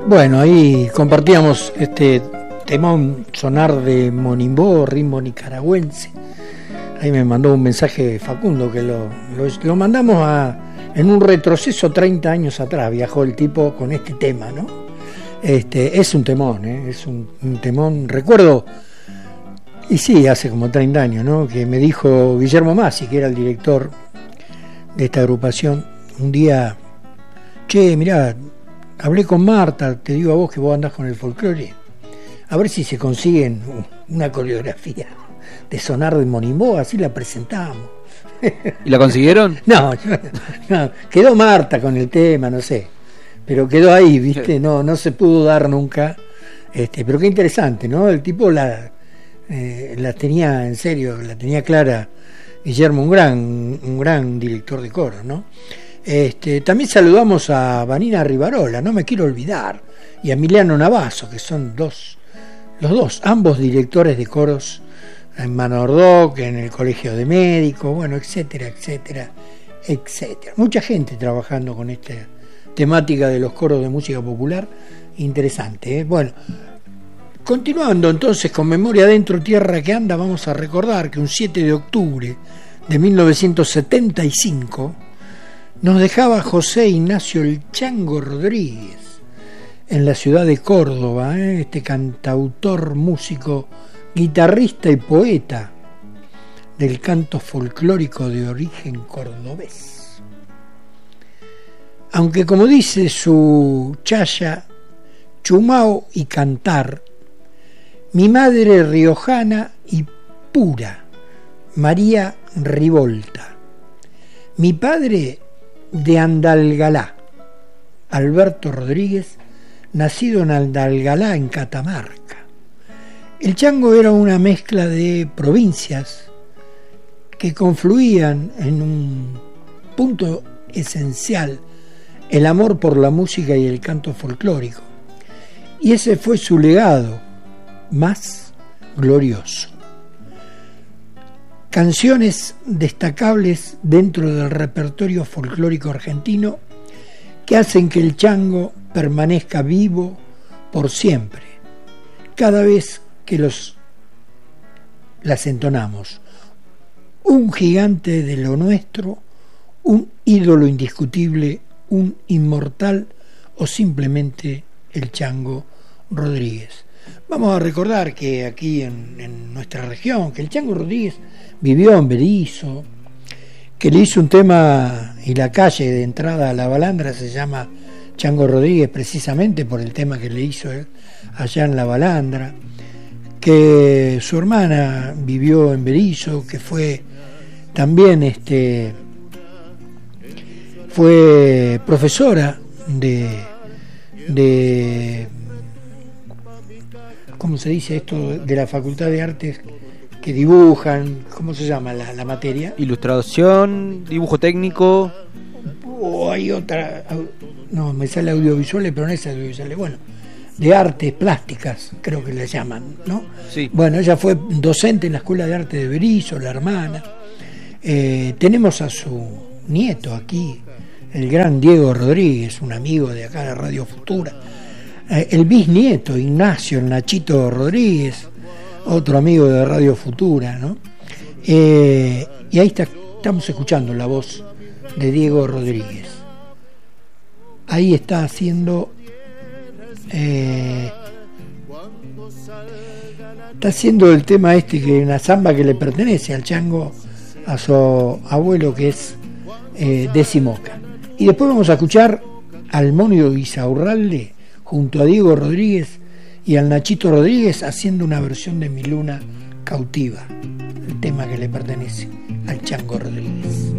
Bueno, ahí compartíamos este temón sonar de Monimbó, ritmo nicaragüense. Ahí me mandó un mensaje Facundo que lo mandamos en un retroceso 30 años atrás. Viajó el tipo con este tema, ¿no? Es un temón, es un temón. Recuerdo, y sí, hace como 30 años, ¿no? Que me dijo Guillermo Masi, que era el director de esta agrupación, un día: che, mirá, hablé con Marta, te digo a vos que vos andás con el folclore, a ver si se consiguen una coreografía de sonar de Monimbó, así la presentamos. ¿Y la consiguieron? No, quedó Marta con el tema, no sé, pero quedó ahí, ¿viste? No se pudo dar nunca, pero qué interesante, ¿no? El tipo la tenía en serio, la tenía clara. Guillermo, un gran director de coro, ¿no? También saludamos a Vanina Rivarola, no me quiero olvidar, y a Emiliano Navazo, que son los dos, ambos directores de coros en Manordoc, en el Colegio de Médicos, bueno, etcétera, etcétera, etcétera. Mucha gente trabajando con esta temática de los coros de música popular, interesante, ¿eh? Bueno, continuando entonces con Memoria Adentro, Tierra que Anda, vamos a recordar que un 7 de octubre de 1975 nos dejaba José Ignacio El Chango Rodríguez en la ciudad de Córdoba, este cantautor, músico, guitarrista y poeta del canto folclórico de origen cordobés. Aunque, como dice su chaya, chumao y cantar, mi madre riojana y pura, María Rivolta, mi padre de Andalgalá, Alberto Rodríguez, nacido en Andalgalá, en Catamarca. El Chango era una mezcla de provincias que confluían en un punto esencial, el amor por la música y el canto folclórico. Y ese fue su legado más glorioso. Canciones destacables dentro del repertorio folclórico argentino que hacen que el Chango permanezca vivo por siempre, cada vez que las entonamos. Un gigante de lo nuestro, un ídolo indiscutible, un inmortal o simplemente el Chango Rodríguez. Vamos a recordar que aquí en nuestra región, que el Chango Rodríguez vivió en Berisso, que le hizo un tema, y la calle de entrada a La Balandra se llama Chango Rodríguez precisamente por el tema que le hizo él allá en La Balandra, que su hermana vivió en Berisso, que fue también fue profesora de ¿cómo se dice esto? De la Facultad de Artes, que dibujan, ¿cómo se llama la materia? Ilustración, dibujo técnico. Hay otra, no, me sale audiovisuales, pero no es audiovisuales, bueno, de artes plásticas, creo que le llaman, ¿no? Sí. Bueno, ella fue docente en la Escuela de Arte de Berisso, la hermana. Tenemos a su nieto aquí, el gran Diego Rodríguez, un amigo de acá de Radio Futura. El bisnieto, Ignacio, el Nachito Rodríguez, otro amigo de Radio Futura, ¿no? Y ahí estamos escuchando la voz de Diego Rodríguez. Ahí está haciendo el tema que una samba que le pertenece al Chango, a su abuelo, que es Decimoca. Y después vamos a escuchar al Monio Isaurralde junto a Diego Rodríguez y al Nachito Rodríguez haciendo una versión de Mi Luna Cautiva, el tema que le pertenece al Chango Rodríguez.